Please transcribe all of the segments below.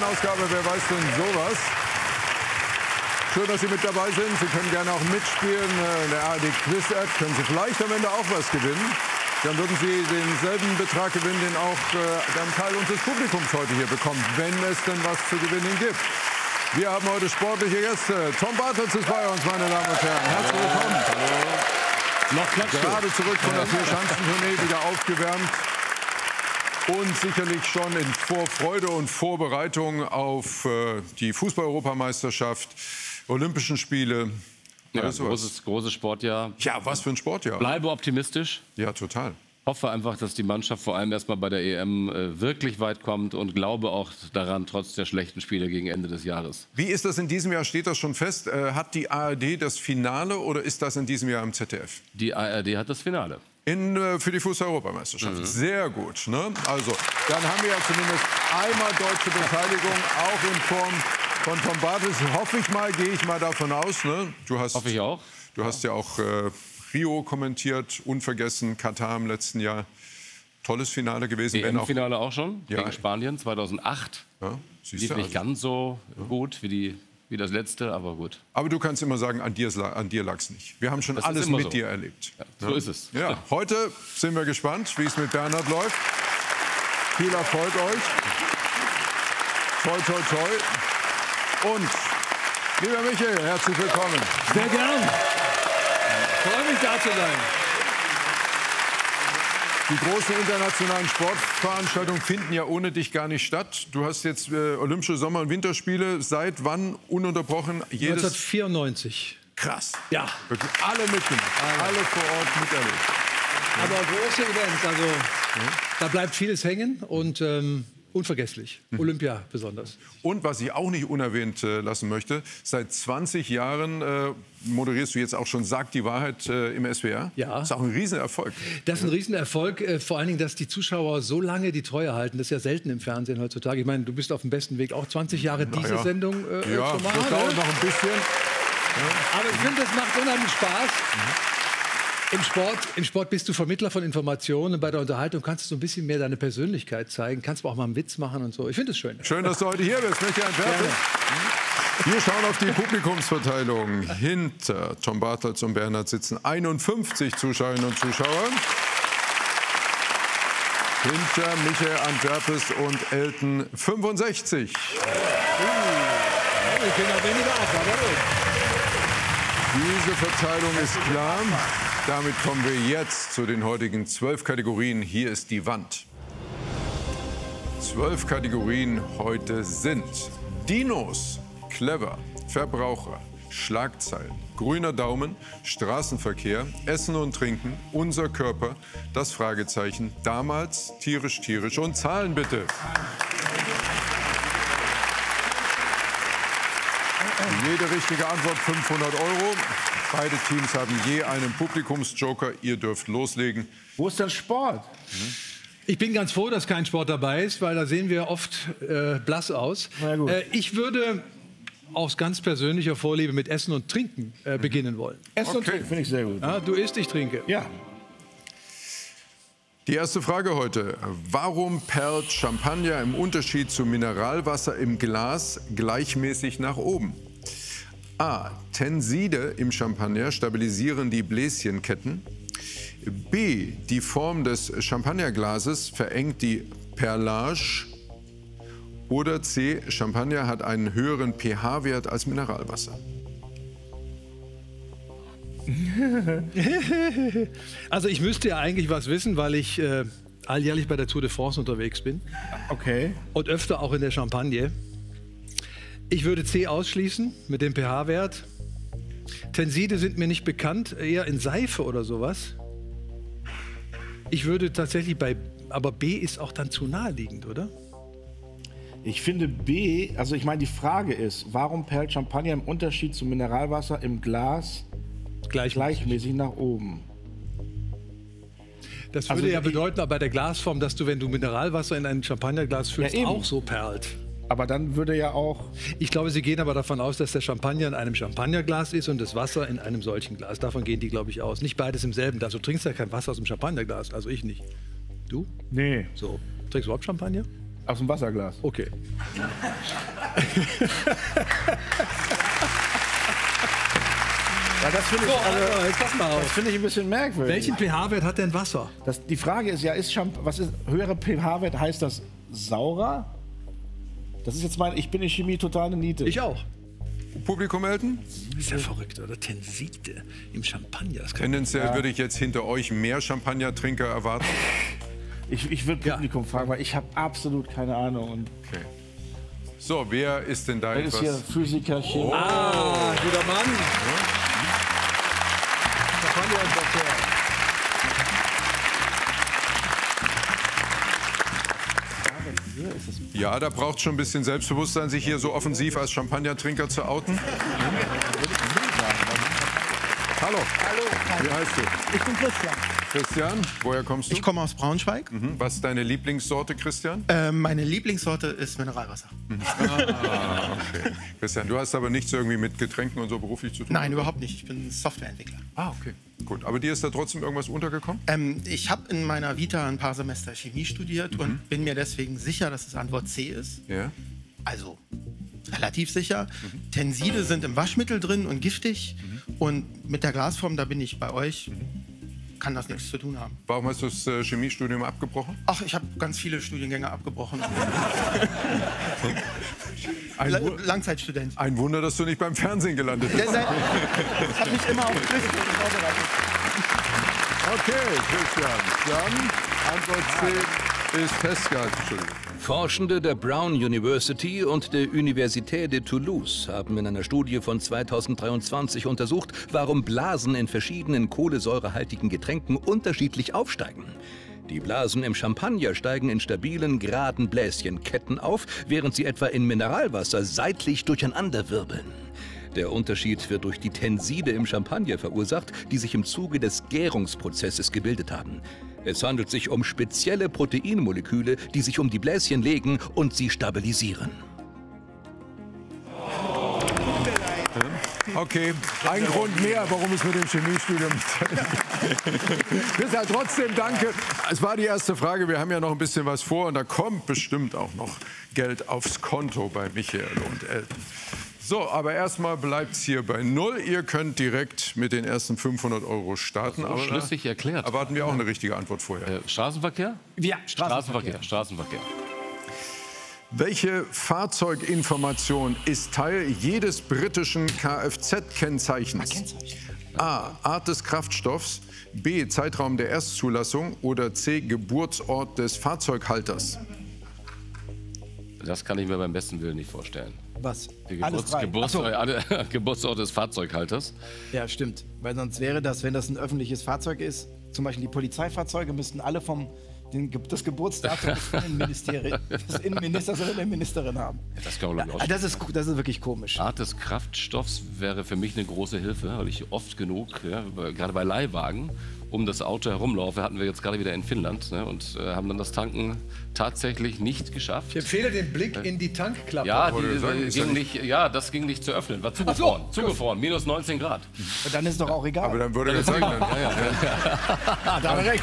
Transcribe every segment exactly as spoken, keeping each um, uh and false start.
Ausgabe Wer weiß denn sowas? Schön, dass Sie mit dabei sind. Sie können gerne auch mitspielen. In der A R D Quiz-App können Sie vielleicht am Ende auch was gewinnen. Dann würden Sie denselben Betrag gewinnen, den auch äh, ein Teil unseres Publikums heute hier bekommt, wenn es denn was zu gewinnen gibt. Wir haben heute sportliche Gäste. Tom Bartels ist bei uns, meine Damen und Herren. Herzlich willkommen. Hallo. Noch klatscht Gerade zurück von der Vier-Schanzentournee, wieder aufgewärmt. Und sicherlich schon in Vorfreude und Vorbereitung auf äh, die Fußball-Europameisterschaft, Olympischen Spiele. Ja, großes, großes Sportjahr. Ja, was für ein Sportjahr. Bleibe optimistisch. Ja, total. Hoffe einfach, dass die Mannschaft vor allem erstmal bei der E M äh, wirklich weit kommt und glaube auch daran, trotz der schlechten Spiele gegen Ende des Jahres. Wie ist das in diesem Jahr? Steht das schon fest? Äh, hat die A R D das Finale oder ist das in diesem Jahr im Z D F? Die A R D hat das Finale. In, äh, für die Fußball-Europameisterschaft. Mhm. Sehr gut. Ne? Also, dann haben wir ja zumindest einmal deutsche Beteiligung, auch in Form von Tom Bartels. Hoffe ich mal, gehe ich mal davon aus. Ne? Du hast, Hoffe ich auch. Du hast ja auch äh, Rio kommentiert, unvergessen, Katar im letzten Jahr. Tolles Finale gewesen. E M-Finale auch, auch schon, ja. gegen Spanien zweitausendacht. Ja, lief nicht also. ganz so ja. gut wie, die, wie das letzte, aber gut. Aber du kannst immer sagen, an dir, an dir lag es nicht. Wir haben schon das alles mit so. dir erlebt. Ja, so ja. ist es. Ja. Heute sind wir gespannt, wie es mit Bernhard läuft. Viel Erfolg euch. Toi, toi, toi. Und, lieber Michael, herzlich willkommen. Sehr gern. Ich freue mich, da zu sein. Die großen internationalen Sportveranstaltungen finden ja ohne dich gar nicht statt. Du hast jetzt äh, Olympische Sommer- und Winterspiele seit wann ununterbrochen? Jedes neunzehnhundertvierundneunzig. Krass. Ja. Wirklich alle mitgemacht, alle. alle vor Ort miterlebt. Aber große Events, also ja. da bleibt vieles hängen und ähm, unvergesslich. Mhm. Olympia besonders. Und was ich auch nicht unerwähnt äh, lassen möchte, seit zwanzig Jahren äh, moderierst du jetzt auch schon Sag die Wahrheit äh, im S W R. Ja. Das ist auch ein Riesenerfolg. Das ist ein Riesenerfolg, äh, vor allen Dingen, dass die Zuschauer so lange die Treue halten. Das ist ja selten im Fernsehen heutzutage. Ich meine, du bist auf dem besten Weg, auch zwanzig Jahre diese ja. Sendung äh, ja, zu machen. Das dauert noch ein bisschen. Ja. Aber ich finde, das macht unheimlich Spaß. Mhm. Im Sport, Im Sport bist du Vermittler von Informationen. Bei der Unterhaltung kannst du so ein bisschen mehr deine Persönlichkeit zeigen. Kannst auch mal einen Witz machen und so. Ich finde es schön. Schön, dass du heute hier bist, Michael Antwerpen. Wir schauen auf die Publikumsverteilung. Hinter Tom Bartels und Bernhard sitzen einundfünfzig Zuschauerinnen und Zuschauer. Hinter Michael Antwerpes und Elton fünfundsechzig. Ich bin auch weniger ab, Diese Verteilung ist klar. Damit kommen wir jetzt zu den heutigen zwölf Kategorien. Hier ist die Wand. Zwölf Kategorien heute sind Dinos, Clever, Verbraucher, Schlagzeilen, grüner Daumen, Straßenverkehr, Essen und Trinken, unser Körper, das Fragezeichen, damals, tierisch, tierisch und Zahlen bitte. Jede richtige Antwort fünfhundert Euro. Beide Teams haben je einen Publikumsjoker. Ihr dürft loslegen. Wo ist der Sport? Mhm. Ich bin ganz froh, dass kein Sport dabei ist, weil da sehen wir oft äh, blass aus. Na gut. Äh, ich würde aus ganz persönlicher Vorliebe mit Essen und Trinken äh, beginnen wollen. Essen okay. und Trinken finde ich sehr gut. Ja, du isst, ich trinke. Ja. Die erste Frage heute. Warum perlt Champagner im Unterschied zu Mineralwasser im Glas gleichmäßig nach oben? A. Tenside im Champagner stabilisieren die Bläschenketten. B. Die Form des Champagnerglases verengt die Perlage. Oder C. Champagner hat einen höheren pH-Wert als Mineralwasser. Also ich müsste ja eigentlich was wissen, weil ich äh, alljährlich bei der Tour de France unterwegs bin. Okay. Und öfter auch in der Champagne. Ich würde C ausschließen mit dem pH-Wert. Tenside sind mir nicht bekannt, eher in Seife oder sowas. Ich würde tatsächlich bei, aber B ist auch dann zu naheliegend, oder? Ich finde B, also ich meine, die Frage ist, warum perlt Champagner im Unterschied zu Mineralwasser im Glas gleichmäßig, gleichmäßig nach oben? Das würde also ja bedeuten, aber bei der Glasform, dass du, wenn du Mineralwasser in ein Champagnerglas füllst, ja, auch so perlt. Aber dann würde ja auch... Ich glaube, Sie gehen aber davon aus, dass der Champagner in einem Champagnerglas ist und das Wasser in einem solchen Glas. Davon gehen die, glaube ich, aus. Nicht beides im selben Glas. Du trinkst ja kein Wasser aus dem Champagnerglas. Also ich nicht. Du? Nee. So. Trinkst du überhaupt Champagner? Aus dem Wasserglas. Okay. Ja, das finde ich, So, also, also, jetzt pass mal das auf. finde ich ein bisschen merkwürdig. Welchen pH-Wert hat denn Wasser? Das, die Frage ist ja, ist Champ was ist höhere pH-Wert, heißt das saurer? Das ist jetzt mein, ich bin in Chemie total eine Niete. Ich auch. Publikum melden? Das ist ja verrückt, oder? Tenside im Champagner. Das kann Tendenziell würde ich jetzt hinter euch mehr Champagnertrinker erwarten. Ich, ich würde Ja. Publikum fragen, weil ich habe absolut keine Ahnung. Und Okay. So, wer ist denn da das ist hier etwas? Physiker, Chemiker. Ah, guter Mann. Champagner und Wasser. Ja, da braucht schon ein bisschen Selbstbewusstsein, sich hier so offensiv als Champagnertrinker zu outen. Hallo. Hallo. Wie heißt du? Ich bin Christian. Christian, woher kommst du? Ich komme aus Braunschweig. Mhm. Was ist deine Lieblingssorte, Christian? Äh, meine Lieblingssorte ist Mineralwasser. Ah, okay. Christian, du hast aber nichts irgendwie mit Getränken und so beruflich zu tun? Nein, überhaupt nicht. Ich bin Softwareentwickler. Ah, okay. Gut. Aber dir ist da trotzdem irgendwas untergekommen? Ähm, ich habe in meiner Vita ein paar Semester Chemie studiert und bin mir deswegen sicher, dass es Antwort C ist. Ja. Also relativ sicher. Tenside sind im Waschmittel drin und giftig. Und mit der Glasform, da bin ich bei euch. Kann das nichts zu tun haben. Warum hast du das äh, Chemiestudium abgebrochen? Ach, ich habe ganz viele Studiengänge abgebrochen. Ein, La Wu Langzeitstudent. ein Wunder, dass du nicht beim Fernsehen gelandet bist. Der sei- Ich habe mich immer auf Christen vorbereitet. Okay, Christian. Dann Antwort C ist festgehalten. Entschuldigung. Forschende der Brown University und der Université de Toulouse haben in einer Studie von zweitausenddreiundzwanzig untersucht, warum Blasen in verschiedenen kohlensäurehaltigen Getränken unterschiedlich aufsteigen. Die Blasen im Champagner steigen in stabilen, geraden Bläschenketten auf, während sie etwa in Mineralwasser seitlich durcheinanderwirbeln. Der Unterschied wird durch die Tenside im Champagner verursacht, die sich im Zuge des Gärungsprozesses gebildet haben. Es handelt sich um spezielle Proteinmoleküle, die sich um die Bläschen legen und sie stabilisieren. Okay, ein Grund mehr, warum es mit dem Chemiestudium Deshalb trotzdem danke. Es war die erste Frage. Wir haben ja noch ein bisschen was vor und da kommt bestimmt auch noch Geld aufs Konto bei Michael und Elton. So, aber erstmal bleibt es hier bei null. Ihr könnt direkt mit den ersten fünfhundert Euro starten. So aber schlüssig da erklärt. erwarten wir auch eine richtige Antwort vorher. Äh, Straßenverkehr? Ja, Straßenverkehr. Straßenverkehr. Welche Fahrzeuginformation ist Teil jedes britischen Kfz-Kennzeichens? A. Art des Kraftstoffs, B. Zeitraum der Erstzulassung oder C. Geburtsort des Fahrzeughalters? Das kann ich mir beim besten Willen nicht vorstellen. Was? Der Alles Geburts drei. Geburts Ach so. äh, Geburtsort des Fahrzeughalters. Ja, stimmt. Weil sonst wäre das, wenn das ein öffentliches Fahrzeug ist, zum Beispiel die Polizeifahrzeuge, müssten alle vom den, Ge- das Geburtsdatum des Innenministeri- des Innenministers oder der Ministerin haben. Das kann man, glaube ich, Ah, auch. Das ist, das ist wirklich komisch. Art des Kraftstoffs wäre für mich eine große Hilfe, weil ich oft genug, ja, bei- gerade bei Leihwagen, um das Auto herumlaufe. Hatten wir jetzt gerade wieder in Finnland, ne, und äh, haben dann das Tanken tatsächlich nicht geschafft. Ich empfehle den Blick in die Tankklappe. Ja, wollte die, sagen, die, ist ja ging nicht, ja, das ging nicht zu öffnen. War zugefroren, zugefroren, minus neunzehn Grad. Und dann ist es doch auch egal. Aber dann würde ich sagen, dann, Da hat er recht.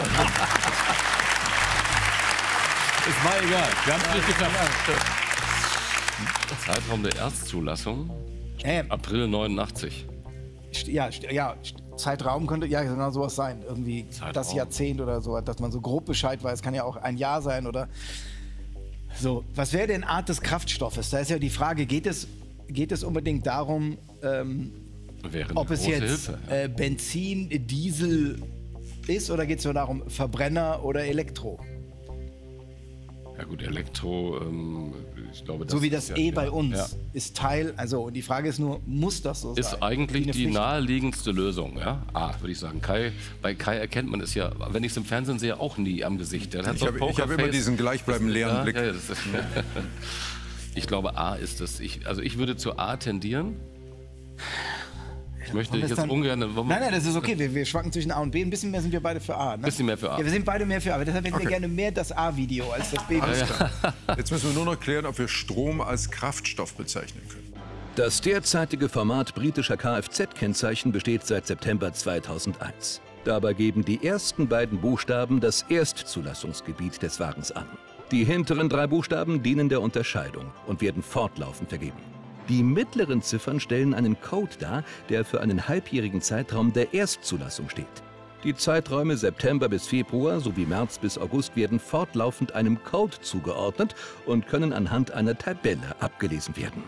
Es war egal, wir haben es nicht geschafft. Zeitraum der Erstzulassung, Äh, April neunundachtzig. st- ja, st- ja, st- Zeitraum könnte ja genau sowas sein. Irgendwie Zeitraum. das Jahrzehnt oder so, dass man so grob Bescheid weiß. Kann ja auch ein Jahr sein oder so. Was wäre denn Art des Kraftstoffes? Da ist ja die Frage, geht es, geht es unbedingt darum, ähm, Wäre eine ob es große jetzt Hilfe. Ja. äh, Benzin, Diesel ist oder geht es nur darum, Verbrenner oder Elektro? Ja gut, Elektro, ähm, ich glaube, das So wie das ist ja, eh ja, bei uns ja. ist Teil, also und die Frage ist nur, muss das so sein? Ist eigentlich Wie eine die Pflicht? naheliegendste Lösung, ja? A, würde ich sagen. Kai, bei Kai erkennt man es ja, wenn ich es im Fernsehen sehe, auch nie am Gesicht. Der hat ich so ein habe ich hab immer Pokerface. diesen gleichbleibenden leeren Ja, Blick. ja, ja, das ist, ich glaube, A ist es. Ich, also ich würde zu A tendieren. Ich möchte Wollen wir jetzt es dann- ungern... wollen wir- Nein, nein, das ist okay. Wir, wir schwanken zwischen A und B. Ein bisschen mehr sind wir beide für A. Ne? Bisschen mehr für A. Ja, wir sind beide mehr für A. Aber deshalb hätten wir Okay. gerne mehr das A-Video als das B-Video. Jetzt müssen wir nur noch klären, ob wir Strom als Kraftstoff bezeichnen können. Das derzeitige Format britischer Kfz-Kennzeichen besteht seit September zweitausendeins. Dabei geben die ersten beiden Buchstaben das Erstzulassungsgebiet des Wagens an. Die hinteren drei Buchstaben dienen der Unterscheidung und werden fortlaufend vergeben. Die mittleren Ziffern stellen einen Code dar, der für einen halbjährigen Zeitraum der Erstzulassung steht. Die Zeiträume September bis Februar sowie März bis August werden fortlaufend einem Code zugeordnet und können anhand einer Tabelle abgelesen werden.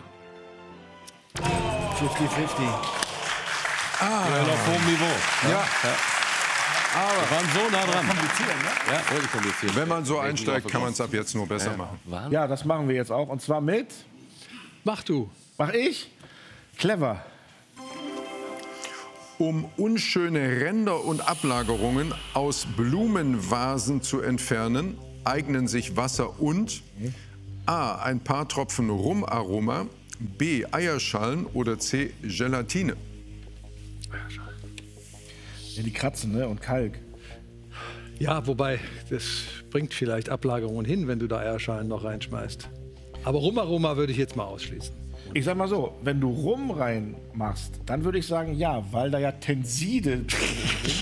fünfzig fünfzig. Ah, ja, auf hohem Niveau. Ja. Ja. Aber wir waren so nah dran. Kompliziert, ne? Ja, wirklich kompliziert. Wenn man so einsteigt, kann man es ab jetzt nur besser Ja. machen. Wahnsinn. Ja, das machen wir jetzt auch. Und zwar mit, Mach du. mach ich, clever. Um unschöne Ränder und Ablagerungen aus Blumenvasen zu entfernen, eignen sich Wasser und A. ein paar Tropfen Rumaroma, B. Eierschalen oder C. Gelatine. Ja, die kratzen, ne? Und Kalk. Ja, wobei, das bringt vielleicht Ablagerungen hin, wenn du da Eierschalen noch reinschmeißt. Aber Rumaroma würde ich jetzt mal ausschließen. Ich sag mal so, wenn du Rum reinmachst, dann würde ich sagen ja, weil da ja Tenside drin sind.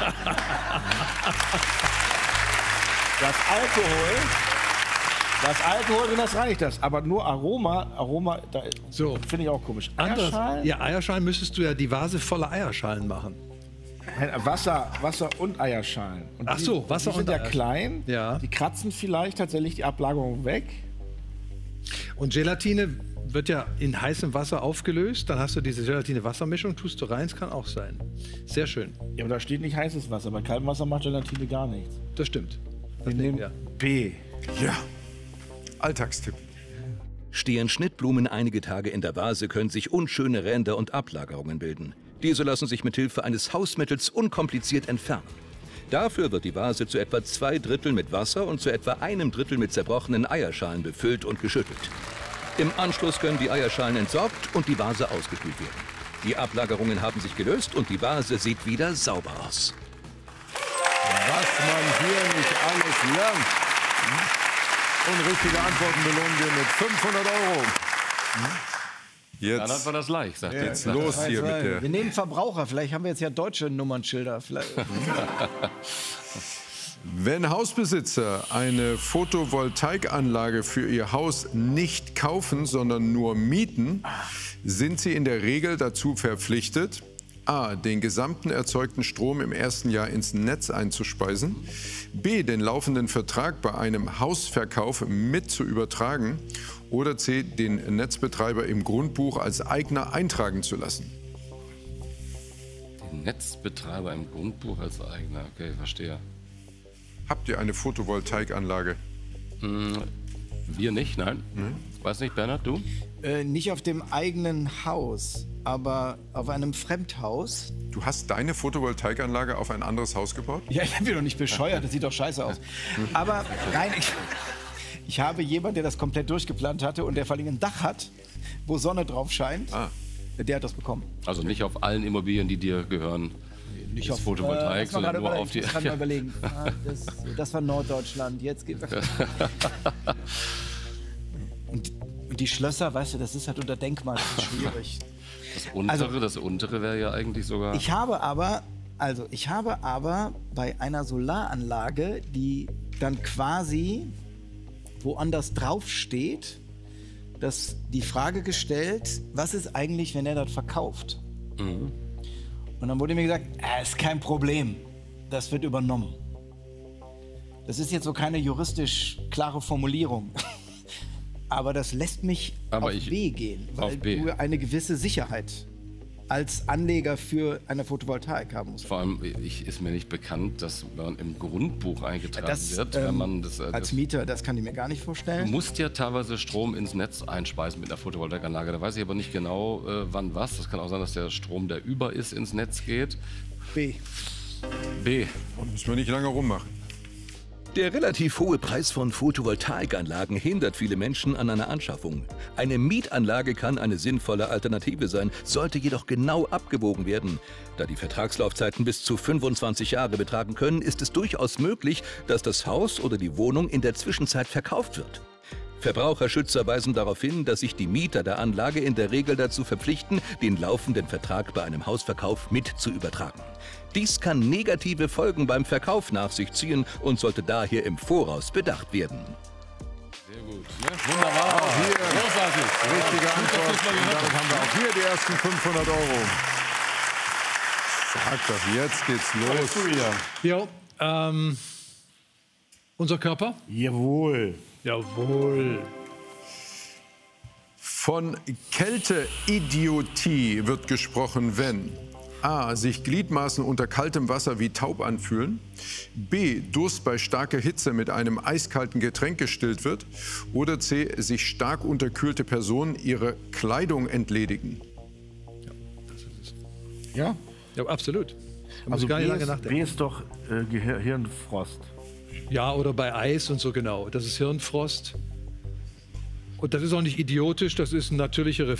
Das Alkohol, das Alkohol drin, das reinigt das. Aber nur Aroma, Aroma, da So. finde ich auch komisch. Anders, Eierschalen? ja, Eierschalen müsstest du ja die Vase voller Eierschalen machen. Nein, Wasser, Wasser und Eierschalen. Und Ach so, Wasser die sind und ja Eierschalen. klein, Ja. die kratzen vielleicht tatsächlich die Ablagerung weg. Und Gelatine wird ja in heißem Wasser aufgelöst. Dann hast du diese Gelatine-Wassermischung, tust du rein, es kann auch sein. Sehr schön, Ja, aber da steht nicht heißes Wasser. Bei kaltem Wasser macht Gelatine gar nichts. das stimmt. Wir nehmen ja. B. Ja, Alltagstipp. Stehen Schnittblumen einige Tage in der Vase, können sich unschöne Ränder und Ablagerungen bilden. Diese lassen sich mit Hilfe eines Hausmittels unkompliziert entfernen. Dafür wird die Vase zu etwa zwei Drittel mit Wasser und zu etwa einem Drittel mit zerbrochenen Eierschalen befüllt und geschüttelt. Im Anschluss können die Eierschalen entsorgt und die Vase ausgespült werden. Die Ablagerungen haben sich gelöst und die Vase sieht wieder sauber aus. Was man hier nicht alles lernt. Und richtige Antworten belohnen wir mit fünfhundert Euro. Dann hat Jetzt man das leicht, sagt geht's jetzt. los hier mit Wir der... nehmen Verbraucher. Vielleicht haben wir jetzt ja deutsche Nummernschilder. Vielleicht. Wenn Hausbesitzer eine Photovoltaikanlage für ihr Haus nicht kaufen, sondern nur mieten, sind sie in der Regel dazu verpflichtet, A. den gesamten erzeugten Strom im ersten Jahr ins Netz einzuspeisen, B. den laufenden Vertrag bei einem Hausverkauf mit zu übertragen oder C. den Netzbetreiber im Grundbuch als Eigner eintragen zu lassen. Den Netzbetreiber im Grundbuch als Eigner. Okay, verstehe. Habt ihr eine Photovoltaikanlage? Wir nicht, nein. Weiß nicht, Bernhard, du? Äh, nicht auf dem eigenen Haus, aber auf einem Fremdhaus. Du hast deine Photovoltaikanlage auf ein anderes Haus gebaut? Ja, ich bin doch nicht bescheuert, das sieht doch scheiße aus. Aber rein, ich, ich habe jemanden, der das komplett durchgeplant hatte und der vor allem ein Dach hat, wo Sonne drauf scheint. Ah. Der hat das bekommen. Also nicht auf allen Immobilien, die dir gehören, Nicht ist Photovoltaik, äh, lass mal sondern gerade nur überlegen. auf die... Ich muss gerade mal überlegen. Ah, das, das war Norddeutschland, jetzt geht und, und die Schlösser, weißt du, das ist halt unter Denkmal, das ist schwierig. Das untere, das untere wäre ja eigentlich sogar... Ich habe aber, also ich habe aber bei einer Solaranlage, die dann quasi woanders drauf steht, das, die Frage gestellt, was ist eigentlich, wenn er das verkauft? Mhm. Und dann wurde mir gesagt, äh, ist kein Problem, das wird übernommen. Das ist jetzt so keine juristisch klare Formulierung. Aber das lässt mich Aber auf ich- B gehen, weil auf B. du eine gewisse Sicherheit als Anleger für eine Photovoltaik haben musst. Vor allem ich, ist mir nicht bekannt, dass man im Grundbuch eingetragen Das, wird, ähm, wenn man das, äh, als das Mieter, das kann ich mir gar nicht Du vorstellen. musst ja teilweise Strom ins Netz einspeisen mit einer Photovoltaikanlage. Da weiß ich aber nicht genau, äh, wann was. Das kann auch sein, dass der Strom, der über ist, ins Netz geht. B. B. Müssen wir nicht lange rummachen. Der relativ hohe Preis von Photovoltaikanlagen hindert viele Menschen an einer Anschaffung. Eine Mietanlage kann eine sinnvolle Alternative sein, sollte jedoch genau abgewogen werden. Da die Vertragslaufzeiten bis zu fünfundzwanzig Jahre betragen können, ist es durchaus möglich, dass das Haus oder die Wohnung in der Zwischenzeit verkauft wird. Verbraucherschützer weisen darauf hin, dass sich die Mieter der Anlage in der Regel dazu verpflichten, den laufenden Vertrag bei einem Hausverkauf mit zu übertragen. Dies kann negative Folgen beim Verkauf nach sich ziehen und sollte daher im Voraus bedacht werden. Sehr gut. Ne? Wunderbar. Auch hier Großartig. richtige Ja, Antwort. gut, dass wir Und das mal damit gehört haben wir auch hier die ersten fünfhundert Euro. Sag doch, jetzt geht's los. Du wieder. Jo, ähm, unser Körper? Jawohl. Jawohl. Von Kälteidiotie wird gesprochen, wenn A. sich Gliedmaßen unter kaltem Wasser wie taub anfühlen, B. Durst bei starker Hitze mit einem eiskalten Getränk gestillt wird oder C. sich stark unterkühlte Personen ihre Kleidung entledigen. Ja? Ja, absolut. Da muss Also gar nicht B lange ist, nachdenken. B ist doch äh, Gehir Hirnfrost. Ja, oder bei Eis und so, genau. Das ist Hirnfrost. Und das ist auch nicht idiotisch, das ist ein natürlicher Reflex.